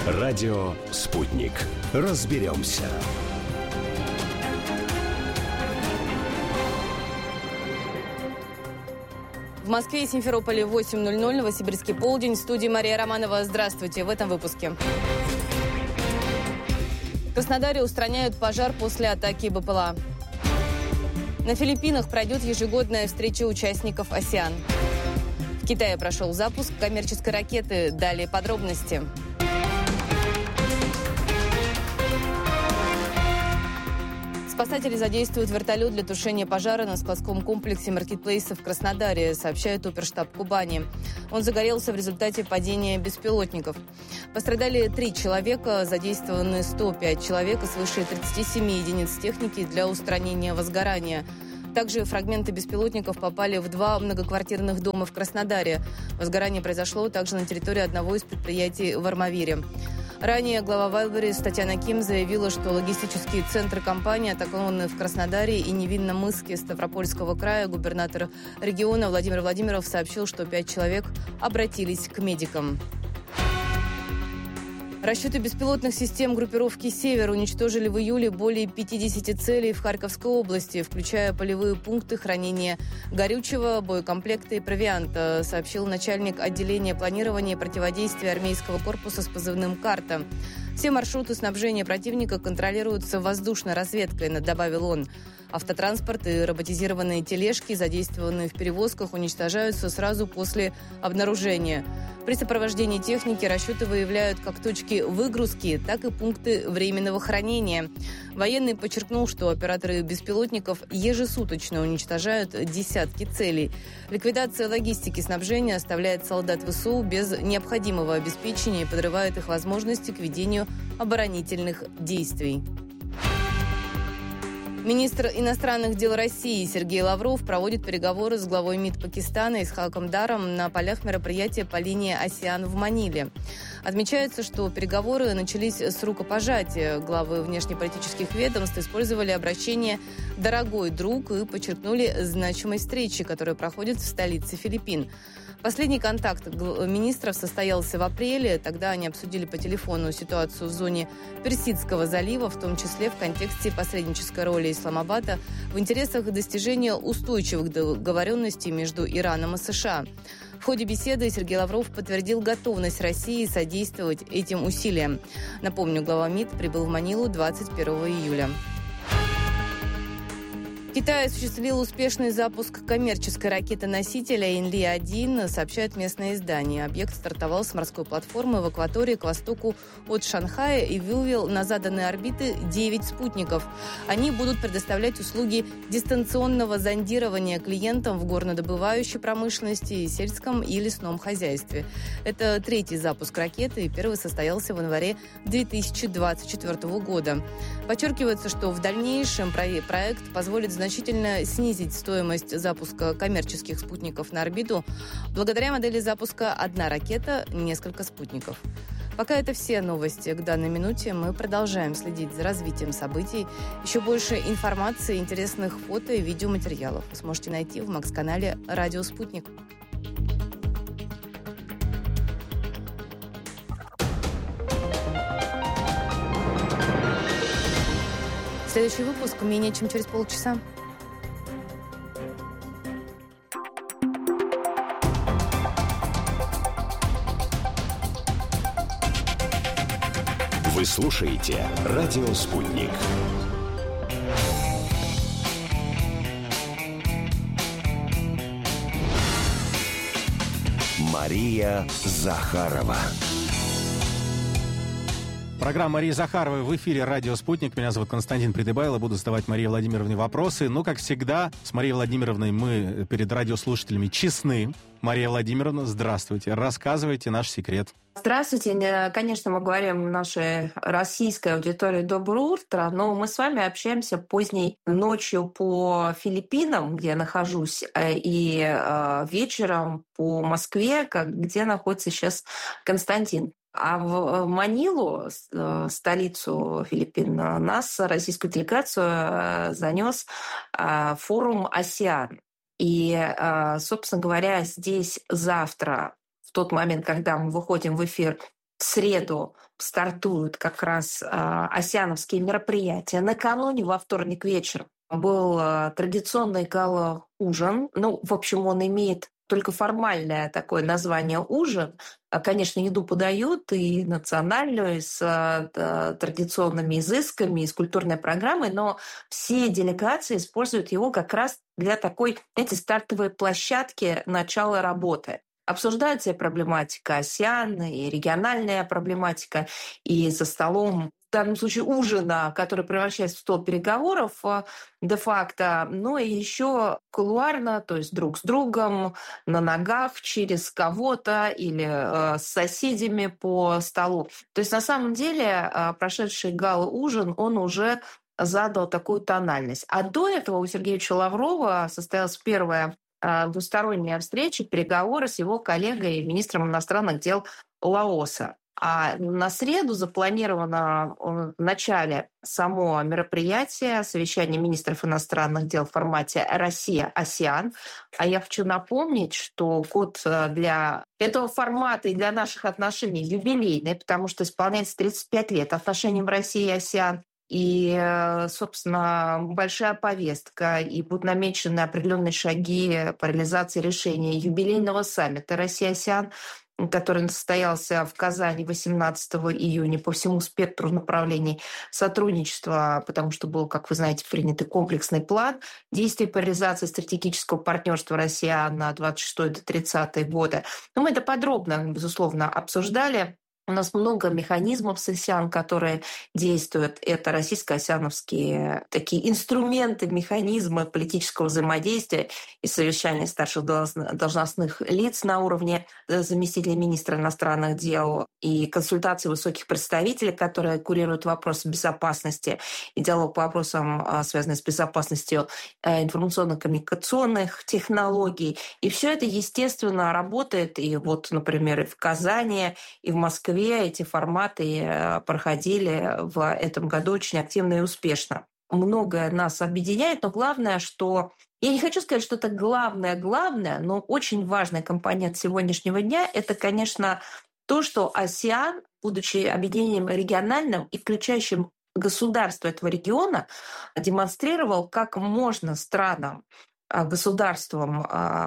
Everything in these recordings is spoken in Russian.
Радио «Спутник». Разберемся. В Москве и Симферополе 8:00, Новосибирский полдень. В студии Мария Романова. Здравствуйте. В этом выпуске. В Краснодаре устраняют пожар после атаки БПЛА. На Филиппинах пройдет ежегодная встреча участников АСЕАН. В Китае прошел запуск коммерческой ракеты. Далее подробности. Спасатели задействуют вертолет для тушения пожара на складском комплексе маркетплейса в Краснодаре, сообщает оперштаб Кубани. Он загорелся в результате падения беспилотников. Пострадали 3 человека, задействованы 105 человек и свыше 37 единиц техники для устранения возгорания. Также фрагменты беспилотников попали в 2 многоквартирных дома в Краснодаре. Возгорание произошло также на территории одного из предприятий в Армавире. Ранее глава Wildberries Татьяна Ким заявила, что логистические центры компании атакованы в Краснодаре и Невинномысске Ставропольского края. Губернатор региона Владимир Владимиров сообщил, что 5 человек обратились к медикам. Расчеты беспилотных систем группировки «Север» уничтожили в июле более 50 целей в Харьковской области, включая полевые пункты хранения горючего, боекомплекта и провианта, сообщил начальник отделения планирования и противодействия армейского корпуса с позывным «Карта». Все маршруты снабжения противника контролируются воздушной разведкой, добавил он. Автотранспорт и роботизированные тележки, задействованные в перевозках, уничтожаются сразу после обнаружения. При сопровождении техники расчеты выявляют как точки выгрузки, так и пункты временного хранения. Военный подчеркнул, что операторы беспилотников ежесуточно уничтожают десятки целей. Ликвидация логистики снабжения оставляет солдат ВСУ без необходимого обеспечения и подрывает их возможности к ведению оборонительных действий. Министр иностранных дел России Сергей Лавров проводит переговоры с главой МИД Пакистана Исхаком Даром на полях мероприятия по линии АСЕАН в Маниле. Отмечается, что переговоры начались с рукопожатия. Главы внешнеполитических ведомств использовали обращение «дорогой друг» и подчеркнули значимость встречи, которая проходит в столице Филиппин. Последний контакт министров состоялся в апреле. Тогда они обсудили по телефону ситуацию в зоне Персидского залива, в том числе в контексте посреднической роли Исламабада в интересах достижения устойчивых договоренностей между Ираном и США. В ходе беседы Сергей Лавров подтвердил готовность России содействовать этим усилиям. Напомню, глава МИД прибыл в Манилу 21 июля. Китай осуществил успешный запуск коммерческой ракеты-носителя Инли-1, сообщает местное издание. Объект стартовал с морской платформы в акватории к востоку от Шанхая и вывел на заданные орбиты 9 спутников. Они будут предоставлять услуги дистанционного зондирования клиентам в горнодобывающей промышленности и сельском и лесном хозяйстве. Это 3-й запуск ракеты, и первый состоялся в январе 2024 года. Подчеркивается, что в дальнейшем проект позволит значительно снизить стоимость запуска коммерческих спутников на орбиту. Благодаря модели запуска одна ракета, несколько спутников. Пока это все новости к данной минуте. Мы продолжаем следить за развитием событий. Еще больше информации, интересных фото и видеоматериалов вы сможете найти в Макс-канале «Радио Спутник». Следующий выпуск менее чем через полчаса. Вы слушаете «Радио Спутник». Мария Захарова. Программа Марии Захаровой в эфире «Радио Спутник». Меня зовут Константин Придыбайло. Буду задавать Марии Владимировне вопросы. Но, как всегда, с Марией Владимировной мы перед радиослушателями честны. Мария Владимировна, здравствуйте. Рассказывайте наш секрет. Здравствуйте. Конечно, мы говорим нашей российской аудитории «Доброе утро», но мы с вами общаемся поздней ночью по Филиппинам, где я нахожусь, и вечером по Москве, где находится сейчас Константин. А в Манилу, столицу Филиппин, нас, российскую делегацию, занес форум АСЕАН. И, собственно говоря, здесь завтра, в тот момент, когда мы выходим в эфир В среду стартуют как раз асиановские мероприятия. Накануне, во вторник вечером, был традиционный гала-ужин. В общем, он имеет только формальное такое название «ужин». Конечно, еду подают и национальную, и с традиционными изысками, и с культурной программой, но все делегации используют его как раз для такой, стартовой площадки начала работы. Обсуждается и проблематика АСЕАН, и региональная проблематика, и за столом, в данном случае ужина, который превращается в стол переговоров де-факто, но и еще кулуарно, то есть друг с другом, на ногах, через кого-то или с соседями по столу. То есть на самом деле прошедший гала-ужин, он уже задал такую тональность. А до этого у Сергея Лаврова состоялась первая двусторонняя встреча, переговоры с его коллегой, министром иностранных дел Лаоса. А на среду запланировано в начале само мероприятие, совещание министров иностранных дел в формате Россия-АСЕАН. А я хочу напомнить, что год для этого формата и для наших отношений юбилейный, потому что исполняется 35 лет отношениям России и АСЕАН. И, собственно, большая повестка, и будут намечены определенные шаги по реализации решения юбилейного саммита Россия-АСЕАН, который состоялся в Казани 18 июня по всему спектру направлений сотрудничества, потому что был, как вы знаете, принят комплексный план действий по реализации стратегического партнерства Россия на 26-30 годы. Но мы это подробно, безусловно, обсуждали. У нас много механизмов с АСЕАН, которые действуют. Это российско-асеановские такие инструменты, механизмы политического взаимодействия и совещания старших должностных лиц на уровне заместителя министра иностранных дел и консультации высоких представителей, которые курируют вопросы безопасности и диалог по вопросам, связанным с безопасностью информационно-коммуникационных технологий. И все это, естественно, работает. И вот, например, и в Казани, и в Москве эти форматы проходили в этом году очень активно и успешно. Многое нас объединяет, но главное, что... Я не хочу сказать, что это главное, но очень важный компонент сегодняшнего дня – это, конечно, то, что АСЕАН, будучи объединением региональным и включающим государства этого региона, демонстрировал, как можно странам, государствам,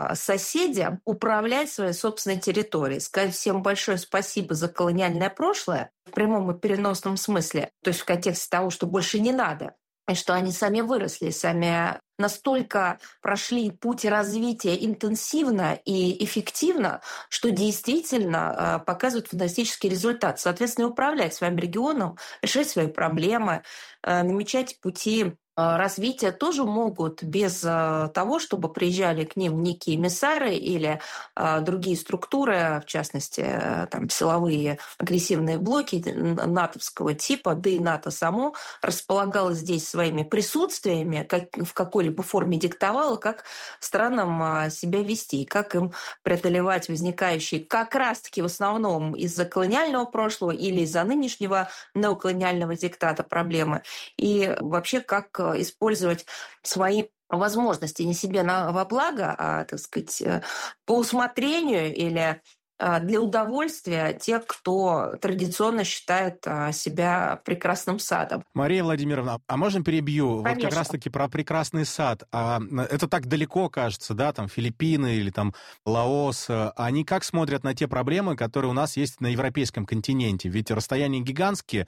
соседям управлять своей собственной территорией. Сказать всем большое спасибо за колониальное прошлое в прямом и переносном смысле, то есть в контексте того, что больше не надо, и что они сами выросли, сами настолько прошли путь развития интенсивно и эффективно, что действительно показывают фантастический результат. Соответственно, управлять своим регионом, решать свои проблемы, намечать пути развития тоже могут без того, чтобы приезжали к ним некие эмиссары или другие структуры, в частности, там, силовые агрессивные блоки натовского типа, да и НАТО само располагало здесь своими присутствиями, в какой-либо форме диктовало, как странам себя вести, как им преодолевать возникающие как раз-таки в основном из-за колониального прошлого или из-за нынешнего неоколониального диктата проблемы, и вообще как использовать свои возможности не себе во благо, а, так сказать, по усмотрению или для удовольствия тех, кто традиционно считает себя прекрасным садом. Мария Владимировна, а можно перебью? Конечно. Вот как раз-таки про прекрасный сад. Это так далеко, кажется, да, там Филиппины или там Лаос. Они как смотрят на те проблемы, которые у нас есть на европейском континенте? Ведь расстояния гигантские,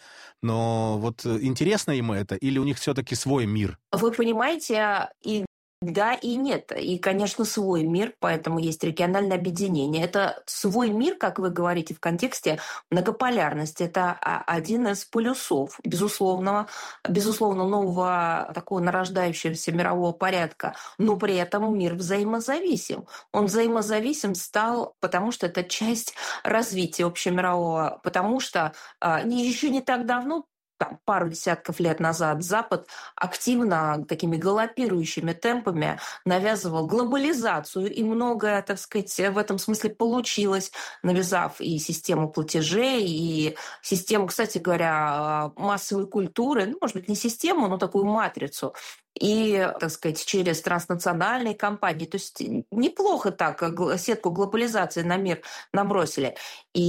но вот интересно им это или у них все-таки свой мир? Вы понимаете, и да, и нет. И, конечно, свой мир, поэтому есть региональное объединение. Это свой мир, как вы говорите, в контексте многополярности. Это один из полюсов, безусловно, нового такого нарождающегося мирового порядка. Но при этом мир взаимозависим. Он взаимозависим стал, потому что это часть развития общемирового, потому что еще не так давно, пару десятков лет назад, Запад активно такими галопирующими темпами навязывал глобализацию, и многое, так сказать, в этом смысле получилось, навязав и систему платежей, и систему, кстати говоря, массовой культуры, может быть, не систему, но такую матрицу и, так сказать, через транснациональные компании. То есть неплохо так сетку глобализации на мир набросили.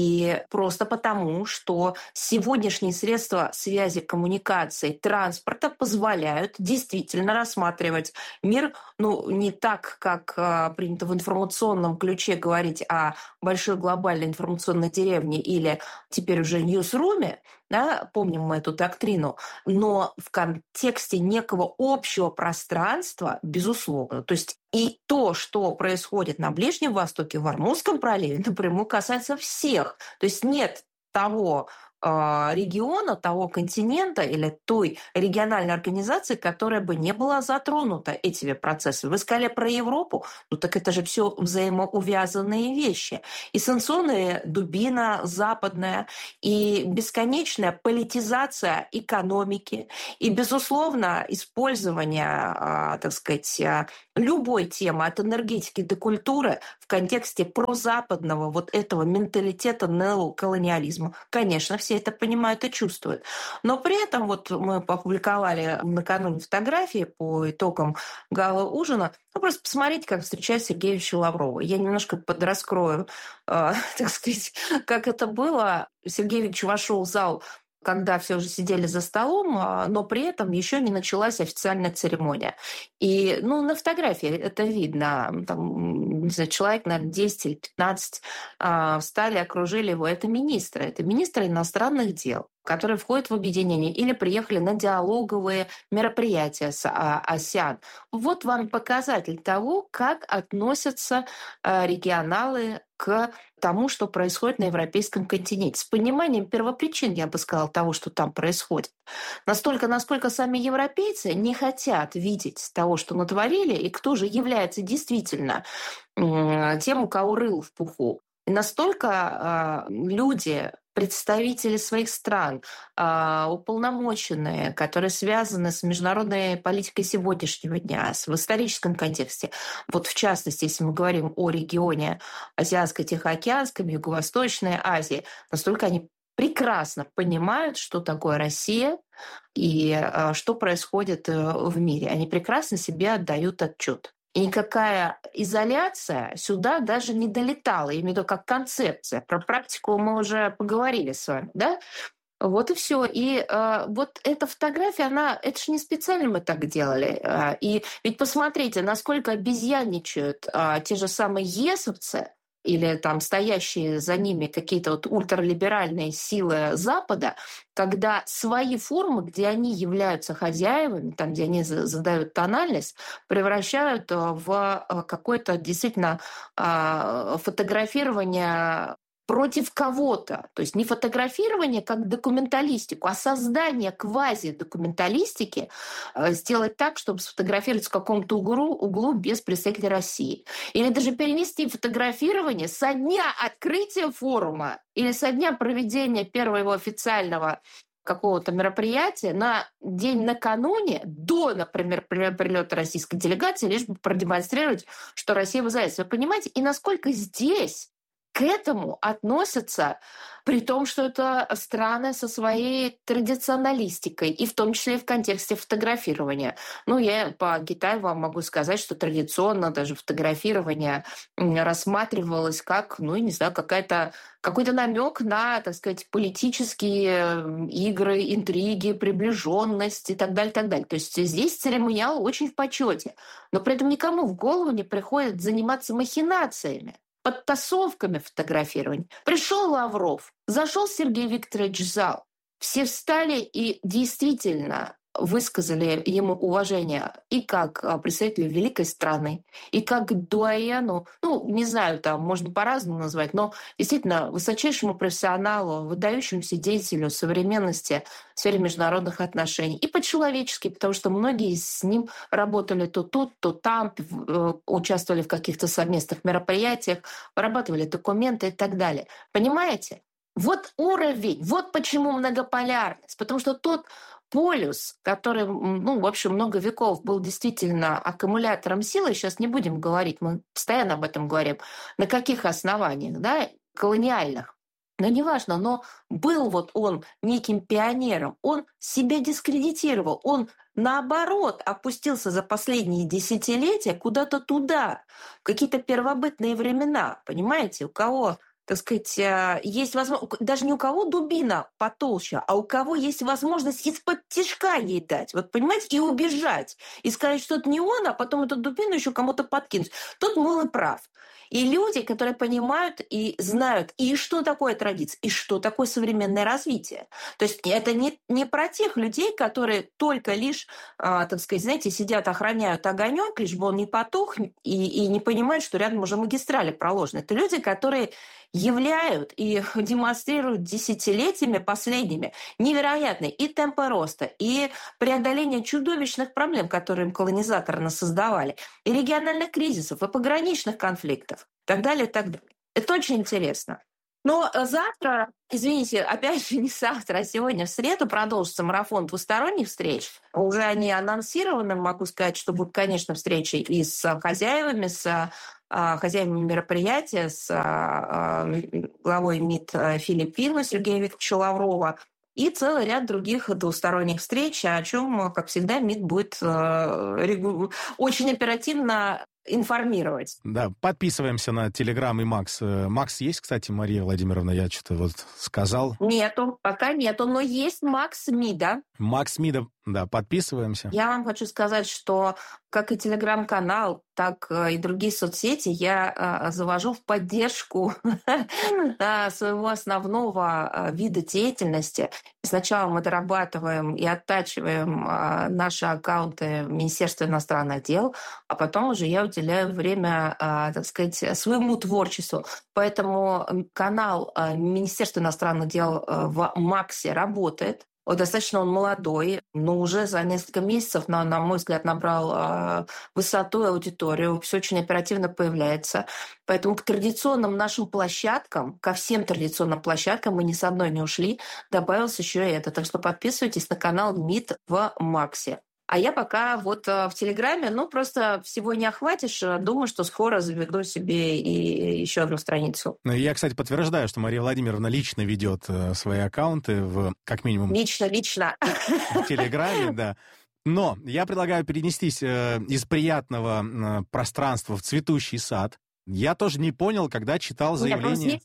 И просто потому, что сегодняшние средства связи, коммуникации, транспорта позволяют действительно рассматривать мир, не так, как принято в информационном ключе говорить о большой глобальной информационной деревне или теперь уже ньюсруме, да, помним мы эту доктрину, но в контексте некого общего пространства, безусловно. То есть и то, что происходит на Ближнем Востоке, в Ормузском проливе, напрямую касается всех. То есть нет того региона, того континента или той региональной организации, которая бы не была затронута этими процессами. Вы сказали про Европу, так это же все взаимоувязанные вещи. И санкционная дубина западная, и бесконечная политизация экономики, и, безусловно, использование, так сказать, любой темы от энергетики до культуры в контексте прозападного вот этого менталитета неоколониализма. Конечно, все это понимают и чувствуют. Но при этом вот мы опубликовали накануне фотографии по итогам гала-ужина. Просто посмотрите, как встречают Сергеевича Лаврова. Я немножко подраскрою, так сказать, как это было. Сергеевич вошел в зал, когда все уже сидели за столом, но при этом еще не началась официальная церемония. И на фотографии это видно. Там, не знаю, человек, наверное, 10 или 15 встали, окружили его. Это министры иностранных дел, которые входят в объединение или приехали на диалоговые мероприятия с АСЕАН. Вот вам показатель того, как относятся регионалы к тому, что происходит на европейском континенте. С пониманием первопричин, я бы сказала, того, что там происходит. Настолько, насколько сами европейцы не хотят видеть того, что натворили, и кто же является действительно тем, у кого рыл в пуху. И настолько люди, представители своих стран, уполномоченные, которые связаны с международной политикой сегодняшнего дня, в историческом контексте. Вот в частности, если мы говорим о регионе Азиатско-Тихоокеанском, Юго-Восточной Азии, настолько они прекрасно понимают, что такое Россия и что происходит в мире. Они прекрасно себе отдают отчет. И никакая изоляция сюда даже не долетала, именно виду как концепция. Про практику мы уже поговорили с вами, да? Вот и все. И вот эта фотография, это же не специально мы так делали. И ведь посмотрите, насколько обезьянничают те же самые есовцы, или там стоящие за ними какие-то вот ультралиберальные силы Запада, когда свои форумы, где они являются хозяевами, там, где они задают тональность, превращают в какое-то действительно фотографирование против кого-то. То есть не фотографирование как документалистику, а создание квази-документалистики сделать так, чтобы сфотографировать в каком-то углу без представителей России. Или даже перенести фотографирование со дня открытия форума или со дня проведения первого его официального какого-то мероприятия на день накануне, до, например, прилета российской делегации, лишь бы продемонстрировать, что Россия вызывается. Вы понимаете? И насколько здесь к этому относятся, при том, что это страны со своей традиционалистикой, и в том числе и в контексте фотографирования. Я по Китаю вам могу сказать, что традиционно даже фотографирование рассматривалось как, не знаю, какой-то намек на, так сказать, политические игры, интриги, приближенность и так далее, так далее. То есть здесь церемониал очень в почете. Но при этом никому в голову не приходит заниматься махинациями, подтасовками фотографирования. Пришел Лавров, зашел Сергей Викторович в зал. Все встали и действительно высказали ему уважение и как представителю великой страны, и как дуаену, не знаю, там можно по-разному назвать, но действительно высочайшему профессионалу, выдающемуся деятелю современности в сфере международных отношений. И по-человечески, потому что многие с ним работали то тут, то там, участвовали в каких-то совместных мероприятиях, вырабатывали документы и так далее. Понимаете? Вот уровень, вот почему многополярность. Потому что тот полюс, который, в общем, много веков был действительно аккумулятором силы, сейчас не будем говорить, мы постоянно об этом говорим, на каких основаниях, да, колониальных. Но неважно, но был вот он неким пионером, он себя дискредитировал, он наоборот опустился за последние десятилетия куда-то туда, в какие-то первобытные времена, понимаете, у кого, так сказать, есть возможность, даже не у кого дубина потолще, а у кого есть возможность из-под тишка ей дать, вот понимаете, и убежать, и сказать, что это не он, а потом эту дубину еще кому-то подкинуть. Тут был и прав. И люди, которые понимают и знают, и что такое традиция, и что такое современное развитие. То есть это не про тех людей, которые только лишь, так сказать, знаете, сидят, охраняют огонек, лишь бы он не потух, и не понимают, что рядом уже магистрали проложены. Это люди, которые являют и демонстрируют десятилетиями последними невероятные и темпы роста, и преодоление чудовищных проблем, которые им колонизаторы насоздавали, и региональных кризисов, и пограничных конфликтов, и так далее, и так далее. Это очень интересно. Но завтра, извините, опять же не завтра, а сегодня в среду продолжится марафон двусторонних встреч. Уже они анонсированы, могу сказать, что будут, конечно, встречи и с хозяевами, с хозяевами мероприятия, с главой МИД Филиппин Сергея Викторовича Лаврова и целый ряд других двусторонних встреч, о чем, как всегда, МИД будет очень оперативно информировать. Да, подписываемся на Телеграм и Макс. Макс есть, кстати, Мария Владимировна, я что-то вот сказал. Нету, пока нету, но есть Макс МИДа. Макс МИДа, да, подписываемся. Я вам хочу сказать, что как и Телеграм-канал, так и другие соцсети я завожу в поддержку своего основного вида деятельности. Сначала мы дорабатываем и оттачиваем наши аккаунты Министерства иностранных дел, а потом уже я уделяю время, так сказать, своему творчеству. Поэтому канал Министерства иностранных дел в Максе работает. Достаточно он молодой, но уже за несколько месяцев, на мой взгляд, набрал высоту и аудиторию, все очень оперативно появляется. Поэтому к традиционным нашим площадкам, ко всем традиционным площадкам, мы ни с одной не ушли, добавилось еще и это. Так что подписывайтесь на канал МИД в Максе. А я пока вот в Телеграме, просто всего не охватишь. Думаю, что скоро заведу себе и еще одну страницу. Я, кстати, подтверждаю, что Мария Владимировна лично ведет свои аккаунты в, как минимум... Лично. В Телеграме, да. Но я предлагаю перенестись из приятного пространства в цветущий сад. Я тоже не понял, когда читал заявление...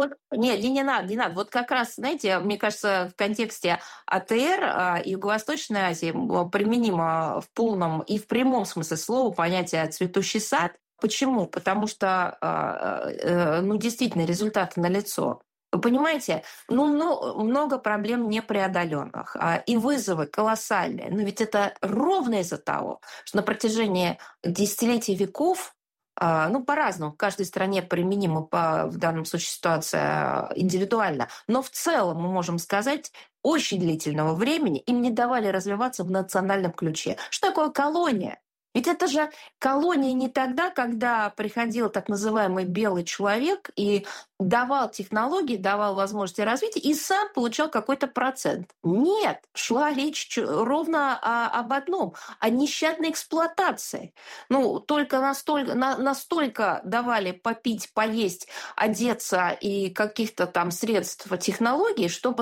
Не надо. Вот как раз, знаете, мне кажется, в контексте АТР Юго-Восточной Азии применимо в полном и в прямом смысле слова понятие «цветущий сад». Почему? Потому что, действительно, результаты налицо. Вы понимаете, много проблем непреодоленных, и вызовы колоссальные. Но ведь это ровно из-за того, что на протяжении десятилетий веков по-разному. В каждой стране применимо в данном случае ситуация индивидуально. Но в целом мы можем сказать, очень длительного времени им не давали развиваться в национальном ключе. Что такое колония? Ведь это же колония не тогда, когда приходил так называемый белый человек и давал технологии, давал возможности развития и сам получал какой-то процент. Нет, шла речь ровно об одном, о нещадной эксплуатации. Только настолько давали попить, поесть, одеться и каких-то там средств технологий, чтобы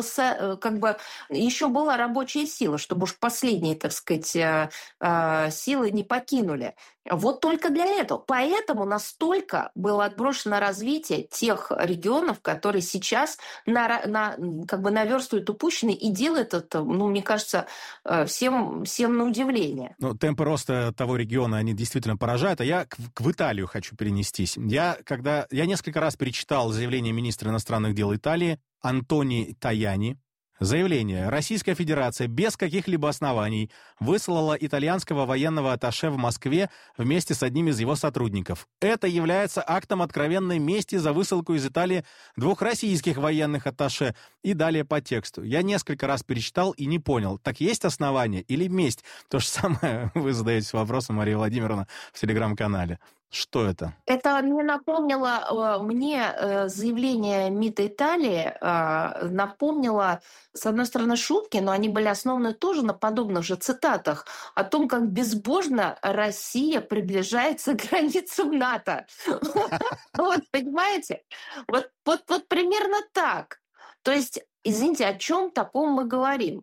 еще была рабочая сила, чтобы уж последние, так сказать, силы не покинули. Вот только для этого. Поэтому настолько было отброшено развитие тех регионов, которые сейчас наверстывают упущенные и делают это, мне кажется, всем на удивление. Темпы роста того региона, они действительно поражают. А я в Италию хочу перенестись. Я несколько раз перечитал заявление министра иностранных дел Италии Антони Таяни. Заявление. Российская Федерация без каких-либо оснований выслала итальянского военного атташе в Москве вместе с одним из его сотрудников. Это является актом откровенной мести за высылку из Италии 2 российских военных атташе. И далее по тексту. Я несколько раз перечитал и не понял, так есть основания или месть? То же самое вы задаете вопросом, Мария Владимировна, в Телеграм-канале. Что это? Это мне напомнило заявление МИДа Италии, напомнило, с одной стороны, шутки, но они были основаны тоже на подобных же цитатах о том, как безбожно Россия приближается к границам НАТО. Вот, понимаете? Вот примерно так. То есть, извините, о чем таком мы говорим?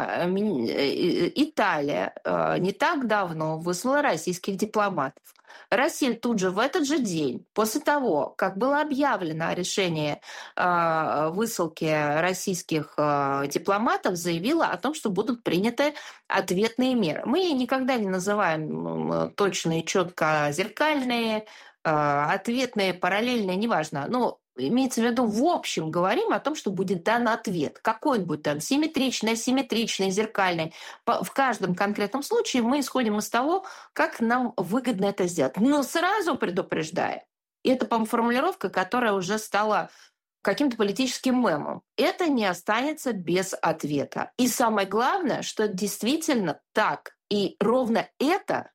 Италия не так давно выслала российских дипломатов. Россия тут же, в этот же день, после того, как было объявлено о решении высылки российских дипломатов, заявила о том, что будут приняты ответные меры. Мы никогда не называем точные, четко зеркальные, ответные, параллельные, неважно. Но имеется в виду, в общем, говорим о том, что будет дан ответ. Какой он будет там, симметричный, асимметричный, зеркальный. В каждом конкретном случае мы исходим из того, как нам выгодно это сделать. Но сразу предупреждая, и это, по-моему, формулировка, которая уже стала каким-то политическим мемом. Это не останется без ответа. И самое главное, что это действительно так. И ровно это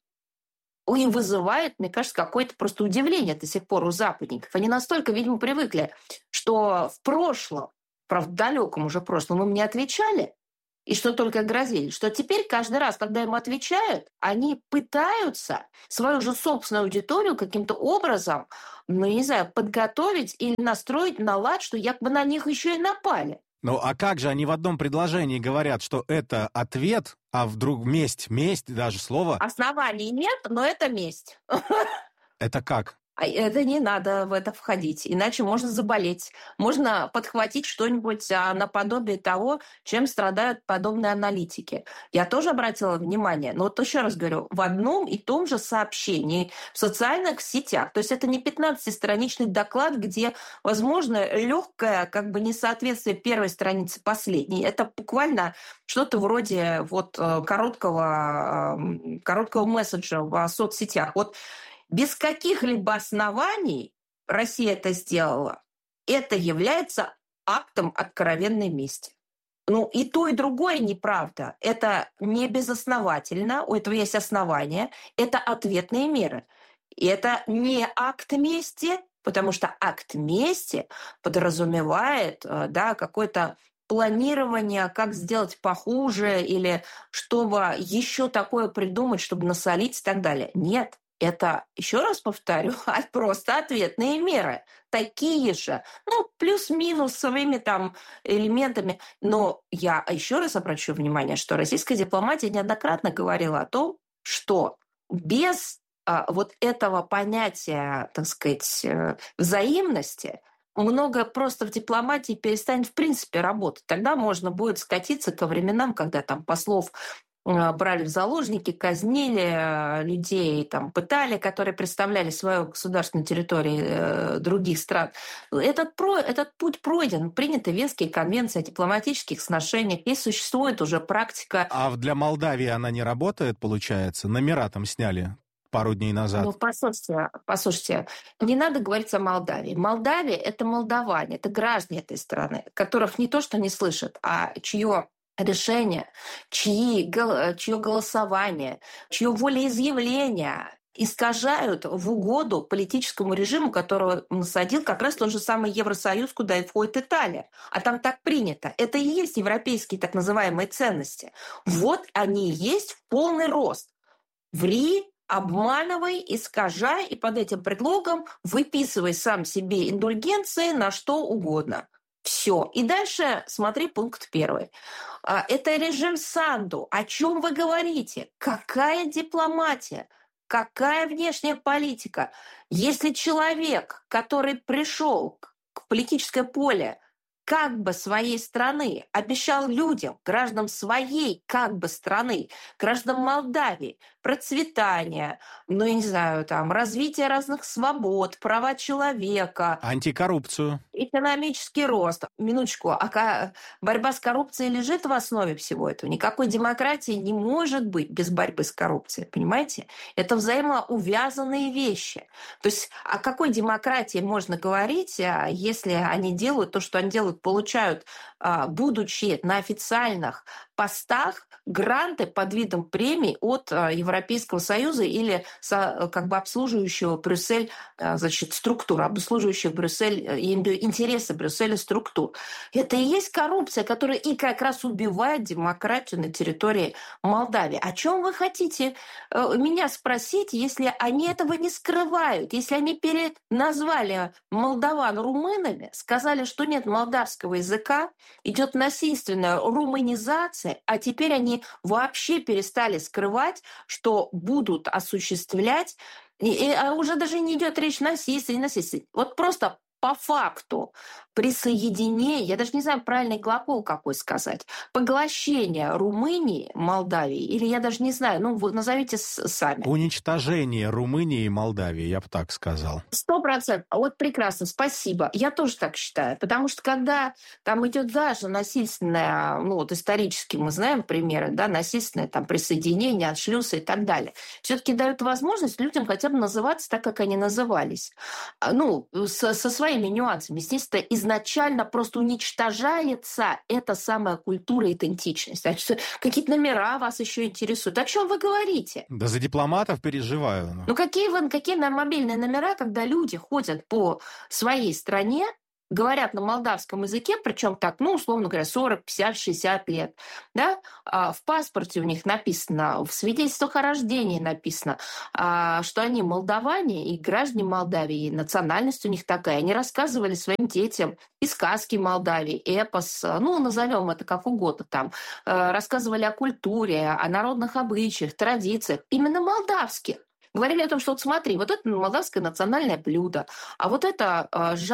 и вызывает, мне кажется, какое-то просто удивление до сих пор у западников. Они настолько, видимо, привыкли, что в прошлом, правда, в далеком уже прошлом, им не отвечали, и что только грозили, что теперь каждый раз, когда им отвечают, они пытаются свою же собственную аудиторию каким-то образом, не знаю, подготовить или настроить на лад, что якобы на них еще и напали. Ну, а как же они в одном предложении говорят, что это ответ, а вдруг месть даже слово? Оснований нет, но это месть. Это как? Это не надо в это входить, иначе можно заболеть. Можно подхватить что-нибудь наподобие того, чем страдают подобные аналитики. Я тоже обратила внимание, но вот еще раз говорю, в одном и том же сообщении в социальных сетях. То есть это не 15-страничный доклад, где, возможно, легкое несоответствие первой страницы последней. Это буквально что-то вроде короткого месседжа в соцсетях. Вот без каких-либо оснований Россия это сделала. Это является актом откровенной мести. Ну, и то, и другое неправда. Это не безосновательно, у этого есть основания. Это ответные меры. И это не акт мести, потому что акт мести подразумевает какое-то планирование, как сделать похуже или чтобы еще такое придумать, чтобы насолить и так далее. Нет. Это, еще раз повторю, просто ответные меры. Такие же, плюс-минус своими там элементами. Но я еще раз обращу внимание, что российская дипломатия неоднократно говорила о том, что без этого понятия, так сказать, взаимности многое просто в дипломатии перестанет в принципе работать. Тогда можно будет скатиться ко временам, когда там послов брали в заложники, казнили людей, пытали, которые представляли свою государство на территории других стран. Этот путь пройден. Приняты веские конвенции о дипломатических сношениях. И существует уже практика. А для Молдавии она не работает, получается? Номера там сняли пару дней назад. Послушайте, не надо говорить о Молдавии. Молдавия — это молдаване, это граждане этой страны, которых не то что не слышат, а чье решение, чье голосование, чье волеизъявление искажают в угоду политическому режиму, которого насадил как раз тот же самый Евросоюз, куда и входит Италия. А там так принято. Это и есть европейские так называемые ценности. Вот они и есть в полный рост. Ври, обманывай, искажай и под этим предлогом выписывай сам себе индульгенции на что угодно. Все. И дальше смотри пункт 1. Это режим Санду. О чем вы говорите? Какая дипломатия? Какая внешняя политика? Если человек, который пришел к политическое поле как бы своей страны, обещал людям, гражданам своей как бы страны, гражданам Молдавии, процветание, развитие разных свобод, права человека. Антикоррупцию. Экономический рост. Минуточку, борьба с коррупцией лежит в основе всего этого. Никакой демократии не может быть без борьбы с коррупцией, понимаете? Это взаимоувязанные вещи. То есть о какой демократии можно говорить, если они делают то, что они делают, получают, будучи на официальных постах гранты под видом премий от Европейского Союза или как бы обслуживающего Брюссель, значит, структур, обслуживающих Брюссель, интересы Брюсселя структур. Это и есть коррупция, которая и как раз убивает демократию на территории Молдавии. О чем вы хотите меня спросить, если они этого не скрывают, если они переназвали молдаван румынами, сказали, что нет молдавского языка, идет насильственная румынизация, а теперь они вообще перестали скрывать, что будут осуществлять, а уже даже не идет речь насильственно. Вот просто по факту присоединение, я даже не знаю правильный глагол какой сказать, поглощение Румынии, Молдавии, или я даже не знаю, ну вы назовите сами. Уничтожение Румынии и Молдавии, я бы так сказал. 100%. Вот прекрасно, спасибо. Я тоже так считаю, потому что когда там идет даже насильственное, ну вот исторически мы знаем примеры, да, насильственное там присоединение, аншлюсы и так далее, все-таки дают возможность людям хотя бы называться так, как они назывались. Ну, со своими нюансами. Естественно, изначально просто уничтожается эта самая культура и идентичность. А какие-то номера вас еще интересуют? О чем вы говорите? Да за дипломатов переживаю. Ну какие мобильные номера, когда люди ходят по своей стране, говорят на молдавском языке, причем так, ну, условно говоря, 40, 50, 60 лет, да, в паспорте у них написано, в свидетельствах о рождении написано, что они молдаване и граждане Молдавии, и национальность у них такая. Они рассказывали своим детям и сказки Молдавии, эпос, ну, назовем это как угодно там, рассказывали о культуре, о народных обычаях, традициях, именно молдавских. Говорили о том, что вот смотри, вот это молдавское национальное блюдо, а вот это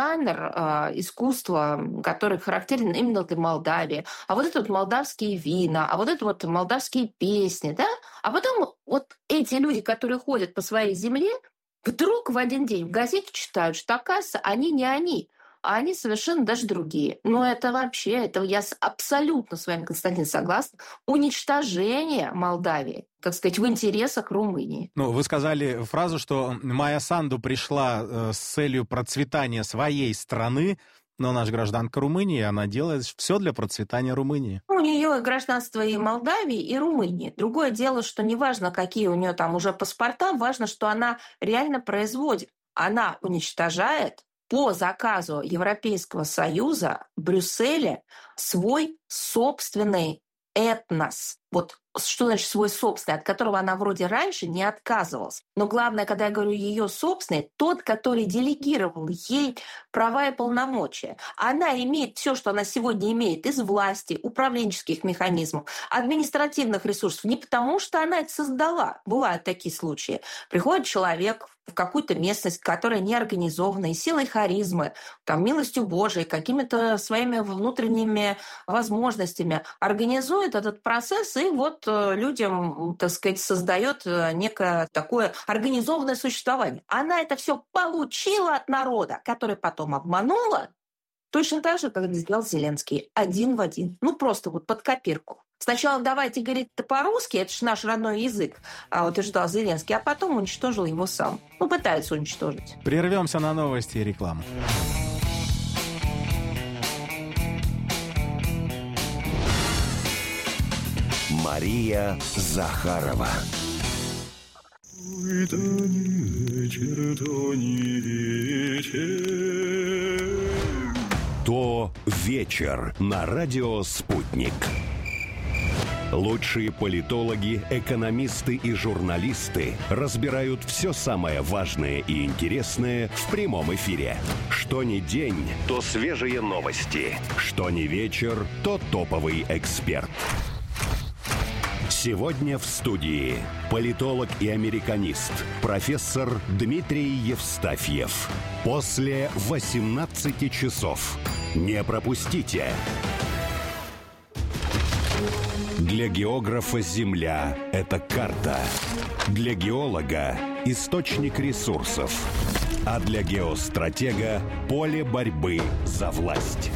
жанр искусства, который характерен именно для Молдавии, а вот это вот молдавские вина, а вот это вот молдавские песни, да? А потом вот эти люди, которые ходят по своей земле, вдруг в один день в газете читают, что, оказывается, они не они, а они совершенно даже другие. Но это вообще, это я абсолютно с вами, Константин, согласна. Уничтожение Молдавии, так сказать, в интересах Румынии. Ну, вы сказали фразу, что Майя Санду пришла с целью процветания своей страны, но она же гражданка Румынии, она делает все для процветания Румынии. У нее гражданство и Молдавии, и Румынии. Другое дело, что неважно, какие у нее там уже паспорта, важно, что она реально производит. Она уничтожает по заказу Европейского Союза в Брюсселе свой собственный этнос. Вот что значит свой собственный, от которого она вроде раньше не отказывалась. Но главное, когда я говорю ее собственный, тот, который делегировал ей права и полномочия. Она имеет все, что она сегодня имеет из власти, управленческих механизмов, административных ресурсов. Не потому, что она это создала. Бывают такие случаи. Приходит человек в какую-то местность, которая не организована, и силой харизмы, там, милостью Божией, какими-то своими внутренними возможностями организует этот процесс, и вот людям, так сказать, создает некое такое организованное существование. Она это все получила от народа, который потом обманула, точно так же, как это сделал Зеленский, один в один. Ну, просто вот под копирку. Сначала давайте говорить по-русски, это же наш родной язык, утверждал Зеленский, а потом уничтожил его сам. Ну, пытается уничтожить. Прервемся на новости и рекламу. Мария Захарова. То вечер на радио «Спутник». Лучшие политологи, экономисты и журналисты разбирают все самое важное и интересное в прямом эфире. Что ни день, то свежие новости. Что ни вечер, то топовый эксперт. Сегодня в студии политолог и американист, профессор Дмитрий Евстафьев. После 18 часов. Не пропустите. Для географа Земля – это карта. Для геолога – источник ресурсов. А для геостратега – поле борьбы за власть.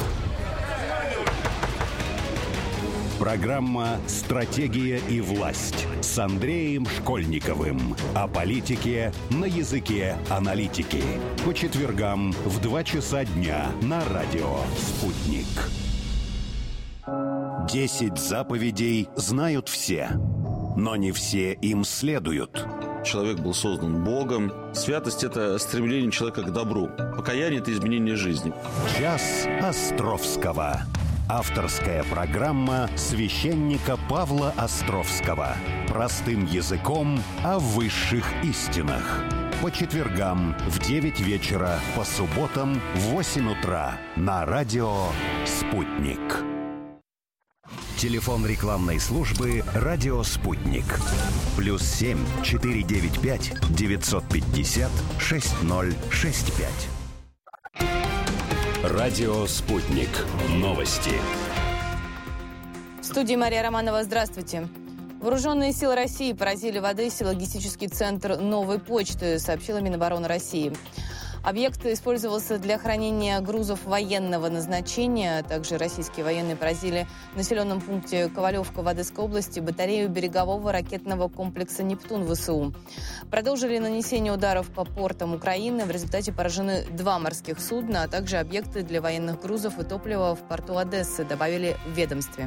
Программа «Стратегия и власть» с Андреем Школьниковым. О политике на языке аналитики. По четвергам в 2 часа дня на радио «Спутник». 10 заповедей знают все, но не все им следуют. Человек был создан Богом. Святость – это стремление человека к добру. Покаяние – это изменение жизни. Час Островского. Авторская программа священника Павла Островского. Простым языком о высших истинах. По четвергам в 9 вечера, по субботам в 8 утра на радио «Спутник». Телефон рекламной службы «Радио Спутник». +7 495 950 6065. Радио «Спутник». Новости. В студии Мария Романова. Здравствуйте. Вооруженные силы России поразили в Одессе логистический центр «Новой почты», сообщила Минобороны России. Объект использовался для хранения грузов военного назначения. Также российские военные поразили в населенном пункте Ковалевка в Одесской области батарею берегового ракетного комплекса «Нептун» ВСУ. Продолжили нанесение ударов по портам Украины. В результате поражены 2 морских судна, а также объекты для военных грузов и топлива в порту Одессы, добавили в ведомстве.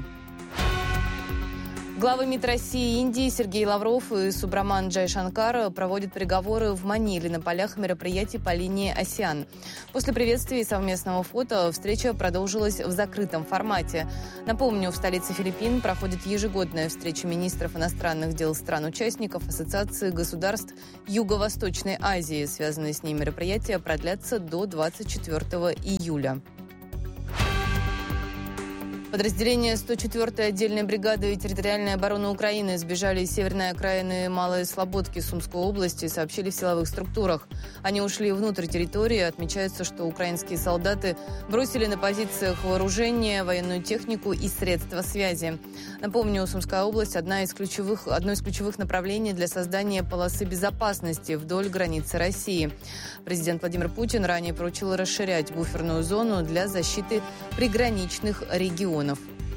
Главы МИД России и Индии Сергей Лавров и Субраман Джайшанкар проводят переговоры в Маниле на полях мероприятий по линии «АСЕАН». После приветствия и совместного фото встреча продолжилась в закрытом формате. Напомню, в столице Филиппин проходит ежегодная встреча министров иностранных дел стран-участников Ассоциации государств Юго-Восточной Азии. Связанные с ней мероприятия продлятся до 24 июля. Подразделения 104-й отдельной бригады территориальной обороны Украины сбежали из северной окраины Малой Слободки Сумской области, сообщили в силовых структурах. Они ушли внутрь территории. Отмечается, что украинские солдаты бросили на позициях вооружение, военную технику и средства связи. Напомню, Сумская область – одно из ключевых направлений для создания полосы безопасности вдоль границы России. Президент Владимир Путин ранее поручил расширять буферную зону для защиты приграничных регионов.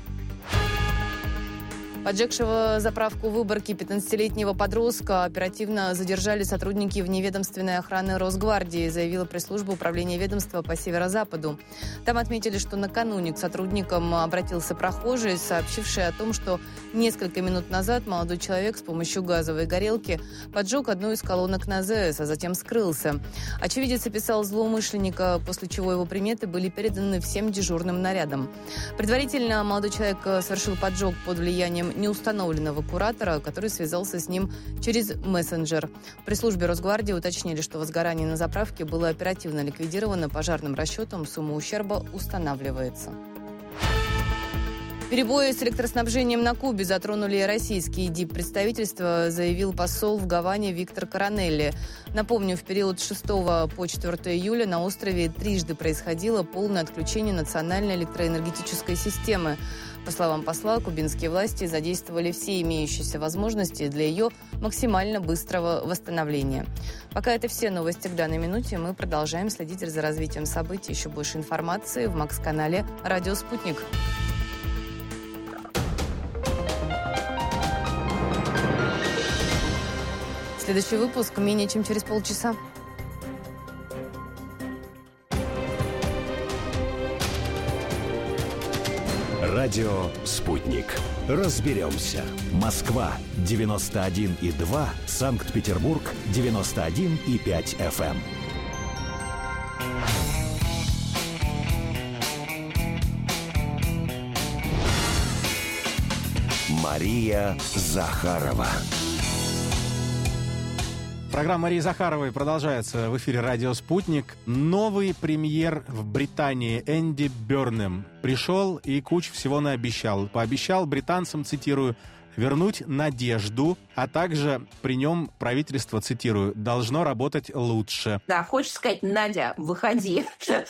Поджегшего заправку Выборгки 15-летнего подростка оперативно задержали сотрудники вневедомственной охраны Росгвардии, заявила пресс-служба управления ведомства по северо-западу. Там отметили, что накануне к сотрудникам обратился прохожий, сообщивший о том, что несколько минут назад молодой человек с помощью газовой горелки поджег одну из колонок на ЗС, а затем скрылся. Очевидец описал злоумышленника, после чего его приметы были переданы всем дежурным нарядам. Предварительно молодой человек совершил поджог под влиянием неустановленного куратора, который связался с ним через мессенджер. В пресс-службе Росгвардии уточнили, что возгорание на заправке было оперативно ликвидировано пожарным расчетом, сумма ущерба устанавливается. Перебои с электроснабжением на Кубе затронули российские диппредставительства, заявил посол в Гаване Виктор Коронелли. Напомню, в период с 6 по 4 июля на острове трижды происходило полное отключение национальной электроэнергетической системы. По словам посла, кубинские власти задействовали все имеющиеся возможности для ее максимально быстрого восстановления. Пока это все новости к данной минуте. Мы продолжаем следить за развитием событий. Еще больше информации в МАКС-канале «Радио Спутник». Следующий выпуск менее чем через полчаса. Радио «Спутник». Разберемся. Москва 91,2, Санкт-Петербург 91,5 FM. Мария Захарова. Программа Марии Захаровой продолжается в эфире «Радио Спутник». Новый премьер в Британии Энди Бёрнэм пришел и кучу всего наобещал. Пообещал британцам, цитирую, «вернуть надежду», а также при нем правительство, цитирую, «должно работать лучше». Да, хочешь сказать, Надя, выходи.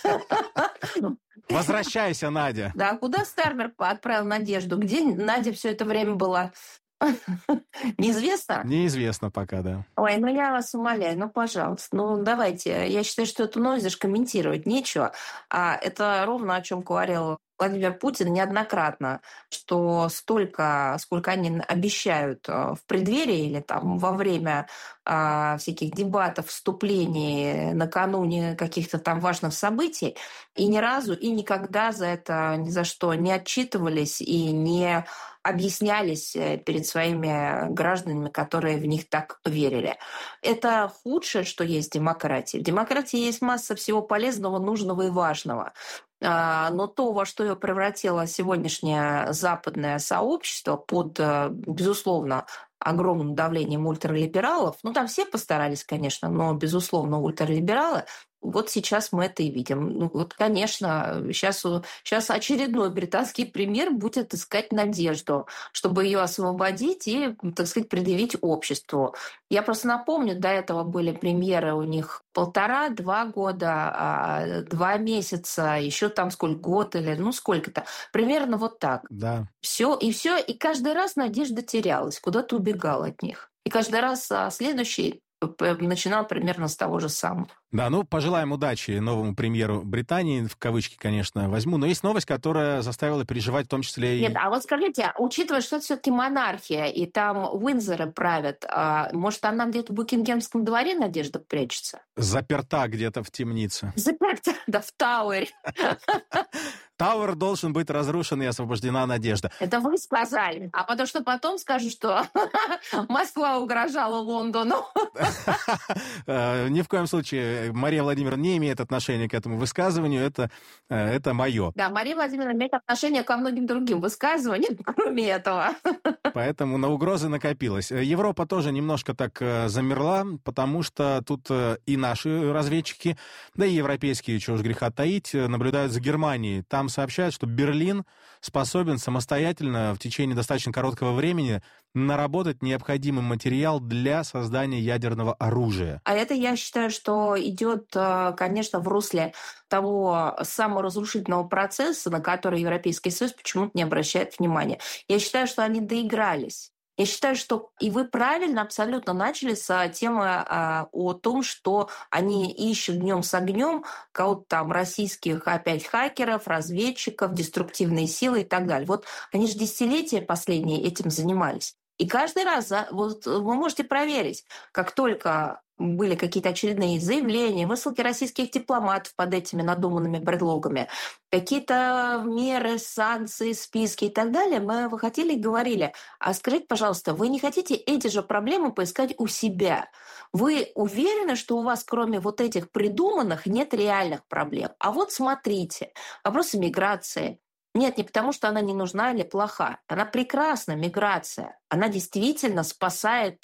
Возвращайся, Надя. Да, куда Стармер отправил Надежду? Где Надя все это время была? Неизвестно? Неизвестно пока, да. Ой, ну я вас умоляю, ну пожалуйста, ну давайте. Я считаю, что эту новость даже комментировать нечего. А это ровно о чем говорил Владимир Путин неоднократно, что столько, сколько они обещают в преддверии или там во время всяких дебатов, вступлений, накануне каких-то там важных событий, и ни разу и никогда за это ни за что не отчитывались и не объяснялись перед своими гражданами, которые в них так верили. Это худшее, что есть в демократии. В демократии есть масса всего полезного, нужного и важного. Но то, во что ее превратило сегодняшнее западное сообщество под, безусловно, огромным давлением ультралибералов, ну там все постарались, конечно, но, безусловно, ультралибералы, вот сейчас мы это и видим. Ну, вот, конечно, сейчас очередной британский премьер будет искать надежду, чтобы ее освободить и, так сказать, предъявить обществу. Я просто напомню, до этого были премьеры у них 1,5-2 года, 2 месяца, еще там сколько, год или ну сколько-то. Примерно вот так. Да. Все, и каждый раз надежда терялась, куда-то убегала от них. И каждый раз следующий начинал примерно с того же самого. Да, ну, пожелаем удачи новому премьеру Британии, в кавычки, конечно, возьму. Но есть новость, которая заставила переживать в том числе и... Нет, а вот скажите, учитывая, что это все-таки монархия, и там Уиндзоры правят, может, она где-то в Букингемском дворе, Надежда, прячется? Заперта где-то в темнице. Заперта, да, в Тауэре. Тауэр должен быть разрушен и освобождена Надежда. Это вы сказали. А потому что потом скажут, что Москва угрожала Лондону. Ни в коем случае Мария Владимировна не имеет отношения к этому высказыванию. Это мое. Да, Мария Владимировна имеет отношение ко многим другим высказываниям, кроме этого. Поэтому на угрозы накопилось. Европа тоже немножко так замерла, потому что тут и наши разведчики, да и европейские, чего уж греха таить, наблюдают за Германией. Там сообщают, что Берлин способен самостоятельно в течение достаточно короткого времени наработать необходимый материал для создания ядерного оружия. А это, я считаю, что идет, конечно, в русле того саморазрушительного процесса, на который Европейский Союз почему-то не обращает внимания. Я считаю, что они доигрались. Я считаю, что и вы правильно абсолютно начали с темы о том, что они ищут днем с огнем кого-то там российских опять хакеров, разведчиков, деструктивные силы и так далее. Вот они же десятилетия последние этим занимались. И каждый раз, вот вы можете проверить, как только были какие-то очередные заявления, высылки российских дипломатов под этими надуманными предлогами, какие-то меры, санкции, списки и так далее, мы выходили и говорили: а скажите, пожалуйста, вы не хотите эти же проблемы поискать у себя? Вы уверены, что у вас кроме вот этих придуманных нет реальных проблем? А вот смотрите, вопросы миграции. Нет, не потому, что она не нужна или плоха. Она прекрасна, миграция. Она действительно спасает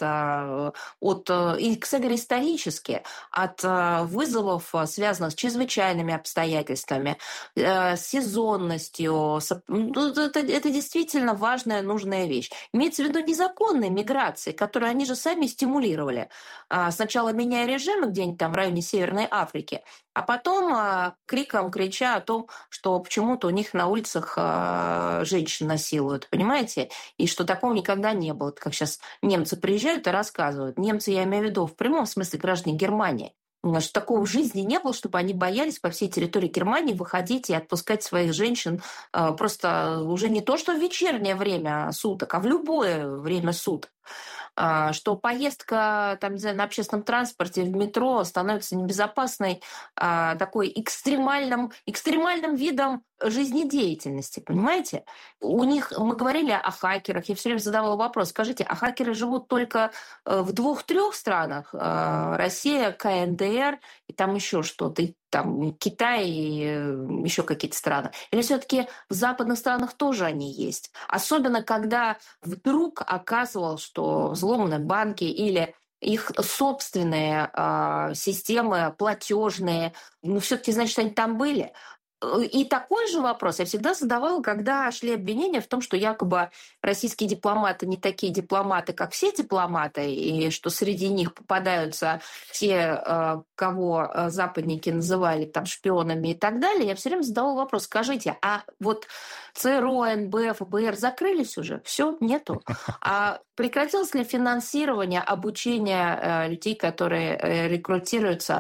и, кстати, исторически, от вызовов, связанных с чрезвычайными обстоятельствами, с сезонностью. Это действительно важная, нужная вещь. Имеется в виду незаконные миграции, которые они же сами стимулировали. Сначала меняя режимы где-нибудь там в районе Северной Африки, а потом криком крича о том, что почему-то у них на улицах женщин насилуют, понимаете? И что такого никогда не было. Это как сейчас немцы приезжают и рассказывают. Немцы, я имею в виду, в прямом смысле граждане Германии. Что такого в жизни не было, чтобы они боялись по всей территории Германии выходить и отпускать своих женщин просто уже не то, что в вечернее время суток, а в любое время суток. Что поездка там, не знаю, на общественном транспорте, в метро становится небезопасной такой экстремальным видом жизнедеятельности, понимаете? У них, мы говорили о хакерах, я все время задавала вопрос: скажите, а хакеры живут только в 2-3 странах? Россия, КНДР и там еще что-то, и там Китай и еще какие-то страны. Или все-таки в западных странах тоже они есть? Особенно, когда вдруг оказывалось, что взломаны банки или их собственные системы платежные, все-таки, значит, они там были. И такой же вопрос я всегда задавала, когда шли обвинения в том, что якобы российские дипломаты не такие дипломаты, как все дипломаты, и что среди них попадаются те, кого западники называли там шпионами и так далее. Я все время задавала вопрос: скажите, а вот ЦРУ, НБ, ФБР закрылись уже? Все, нету. А прекратилось ли финансирование обучения людей, которые рекрутируются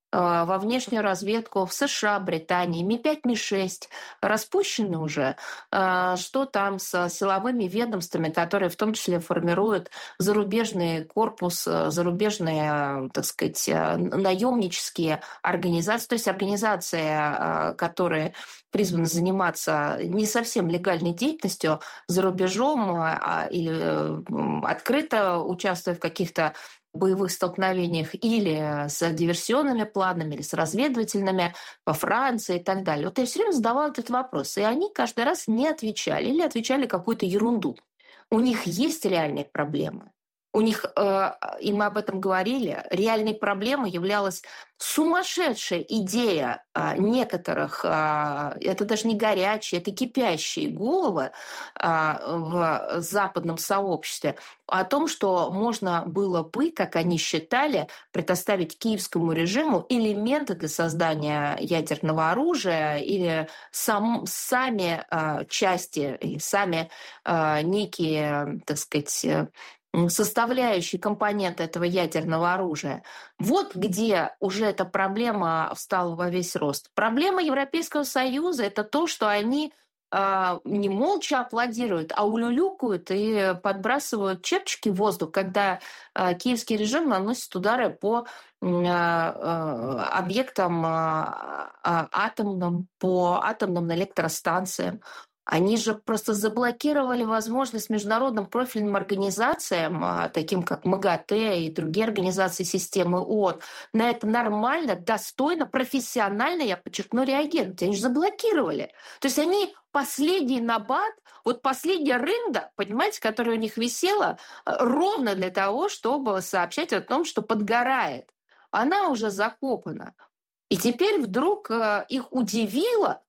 во внешнюю разведку в США, Британии. Ми-5, Ми-6 распущены уже. Что там с силовыми ведомствами, которые в том числе формируют зарубежный корпус, зарубежные, так сказать, наемнические организации, то есть организации, которые призваны заниматься не совсем легальной деятельностью за рубежом или открыто участвуя в каких-то боевых столкновениях или с диверсионными планами, или с разведывательными по Франции и так далее. Вот я все время задавала этот вопрос, и они каждый раз не отвечали или отвечали какую-то ерунду. У них есть реальные проблемы. У них, и мы об этом говорили, реальной проблемой являлась сумасшедшая идея некоторых, это даже не горячие, это кипящие головы в западном сообществе, о том, что можно было бы, как они считали, предоставить киевскому режиму элементы для создания ядерного оружия или сами части, и сами некие, так сказать, составляющие компоненты этого ядерного оружия. Вот где уже эта проблема встала во весь рост. Проблема Европейского Союза – это то, что они не молча аплодируют, а улюлюкают и подбрасывают чепчики в воздух, когда киевский режим наносит удары по объектам атомным, по атомным электростанциям. Они же просто заблокировали возможность международным профильным организациям, таким как МАГАТЭ и другие организации системы ООН, на это нормально, достойно, профессионально, я подчеркну, реагировать. Они же заблокировали. То есть они последний набат, вот последняя рында, понимаете, которая у них висела, ровно для того, чтобы сообщать о том, что подгорает. Она уже закопана. И теперь вдруг их удивило,